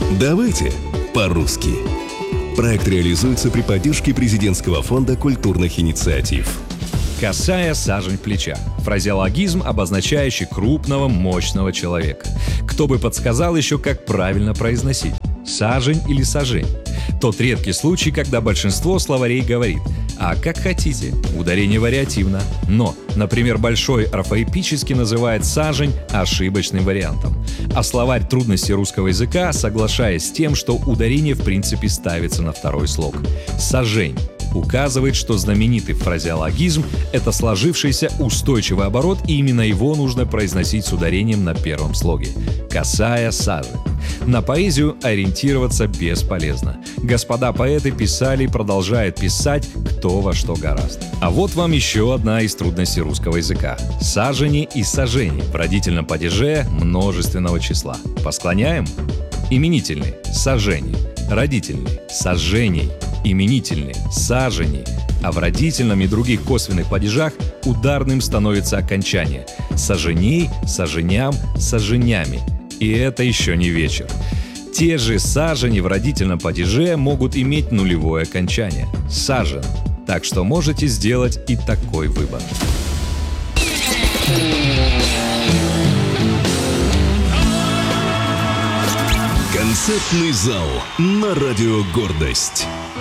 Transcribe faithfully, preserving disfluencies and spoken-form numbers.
Давайте по-русски. Проект реализуется при поддержке Президентского фонда культурных инициатив. Косая сажень плеча. Фразеологизм, обозначающий крупного, мощного человека. Кто бы подсказал еще, как правильно произносить? Сажень или сажень? Тот редкий случай, когда большинство словарей говорит: а как хотите, ударение вариативно. Но, например, большой орфоэпически называет сажень ошибочным вариантом. А словарь трудностей русского языка, соглашаясь с тем, что ударение в принципе ставится на второй слог. Сажень указывает, что знаменитый фразеологизм — это сложившийся устойчивый оборот, и именно его нужно произносить с ударением на первом слоге. Косая сажень. На поэзию ориентироваться бесполезно. Господа поэты писали и продолжают писать кто во что гораст. А вот вам еще одна из трудностей русского языка. Сажени и сажени в родительном падеже множественного числа. Посклоняем? Именительный – сажени. Родительный – саженей. Именительный – сажени. А в родительном и других косвенных падежах ударным становится окончание. Саженей, саженям, саженями. И это еще не вечер. Те же сажени в родительном падеже могут иметь нулевое окончание – сажен. Так что можете сделать и такой выбор. Концертный зал на радио «Гордость».